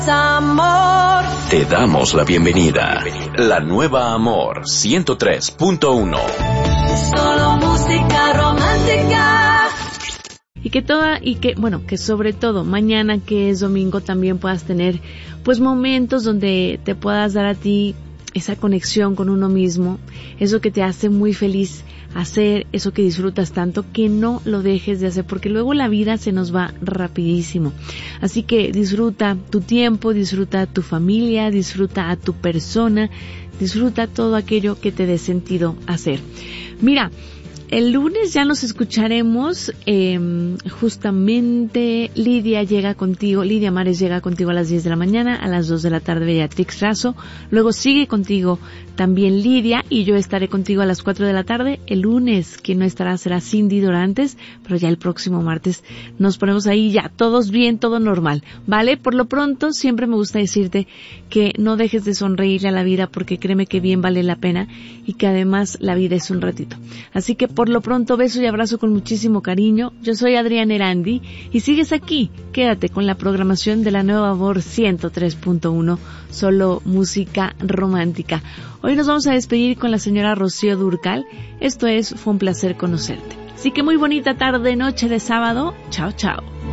Amor. Te damos la bienvenida. La nueva Amor 103.1. Solo música romántica. Que sobre todo mañana, que es domingo, también puedas tener pues momentos donde te puedas dar a ti esa conexión con uno mismo, eso que te hace muy feliz hacer, eso que disfrutas tanto, que no lo dejes de hacer, porque luego la vida se nos va rapidísimo. Así que disfruta tu tiempo, disfruta tu familia, disfruta a tu persona, disfruta todo aquello que te dé sentido hacer. Mira, el lunes ya nos escucharemos, justamente Lidia Mares llega contigo a las 10 de la mañana, a las 2 de la tarde Beatrix Razo, luego sigue contigo también Lidia y yo estaré contigo a las 4 de la tarde. El lunes quien no estará será Cindy Dorantes, pero ya el próximo martes nos ponemos ahí ya todos bien, todo normal, ¿vale? Por lo pronto siempre me gusta decirte que no dejes de sonreírle a la vida, porque créeme que bien vale la pena y que además la vida es un ratito. Así que por lo pronto, beso y abrazo con muchísimo cariño. Yo soy Adriana Erandi y sigues aquí. Quédate con la programación de la nueva Amor 103.1, solo música romántica. Hoy nos vamos a despedir con la señora Rocío Dúrcal. Fue un placer conocerte. Así que muy bonita tarde, noche de sábado. Chao, chao.